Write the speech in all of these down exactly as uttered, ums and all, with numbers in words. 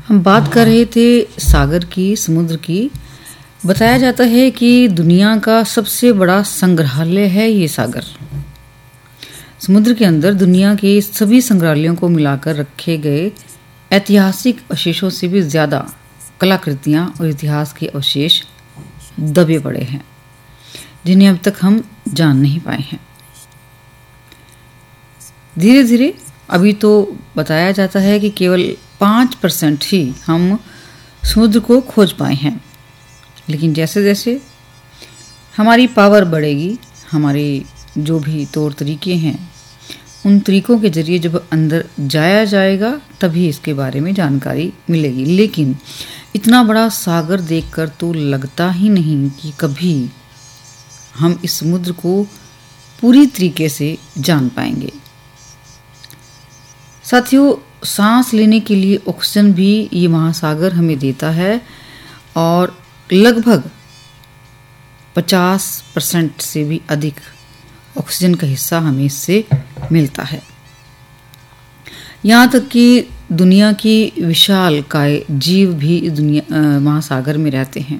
हम बात कर रहे थे सागर की, समुद्र की। बताया जाता है कि दुनिया का सबसे बड़ा संग्रहालय है ये सागर। समुद्र के अंदर दुनिया के सभी संग्रहालयों को मिलाकर रखे गए ऐतिहासिक अवशेषों से भी ज़्यादा कलाकृतियाँ और इतिहास के अवशेष दबे पड़े हैं, जिन्हें अब तक हम जान नहीं पाए हैं। धीरे धीरे अभी तो बताया जाता है कि केवल पाँच परसेंट ही हम समुद्र को खोज पाए हैं, लेकिन जैसे जैसे हमारी पावर बढ़ेगी, हमारे जो भी तौर तरीके हैं, उन तरीकों के जरिए जब अंदर जाया जाएगा तभी इसके बारे में जानकारी मिलेगी। लेकिन इतना बड़ा सागर देखकर तो लगता ही नहीं कि कभी हम इस समुद्र को पूरी तरीके से जान पाएंगे। साथियों, सांस लेने के लिए ऑक्सीजन भी ये महासागर हमें देता है और लगभग पचास परसेंट से भी अधिक ऑक्सीजन का हिस्सा हमें इससे मिलता है। यहाँ तक कि दुनिया की विशाल काय जीव भी दुनिया महासागर में रहते हैं।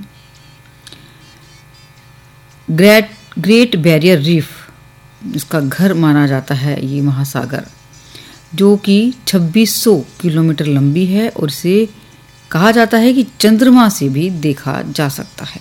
ग्रेट ग्रेट बैरियर रीफ, इसका घर माना जाता है ये महासागर, जो कि छब्बीस सौ किलोमीटर लंबी है और इसे कहा जाता है कि चंद्रमा से भी देखा जा सकता है।